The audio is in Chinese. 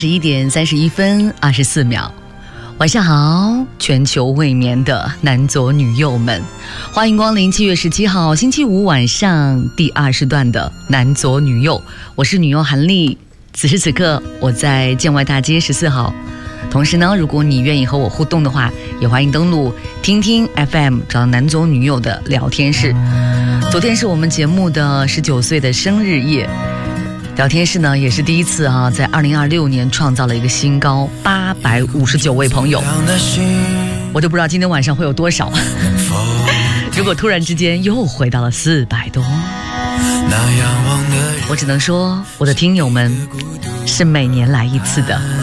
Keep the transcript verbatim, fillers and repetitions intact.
十一点三十一分二十四秒，晚上好，全球未眠的男左女右们，欢迎光临七月十七号星期五晚上第二时段的男左女右，我是女右韩丽。此时此刻我在建外大街十四号，同时呢，如果你愿意和我互动的话，也欢迎登录听听 F M， 找到男左女右的聊天室。昨天是我们节目的十九岁的生日夜，聊天室呢也是第一次啊，在二零二六年创造了一个新高，八百五十九位朋友，我就不知道今天晚上会有多少。如果突然之间又回到了四百多，我只能说我的听友们是每年来一次的。